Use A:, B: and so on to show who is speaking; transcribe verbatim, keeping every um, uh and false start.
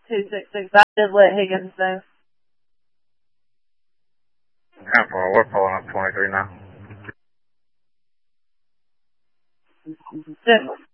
A: two six six. I did let Higgins know.
B: ten four, we're pulling up twenty-three now.
A: Just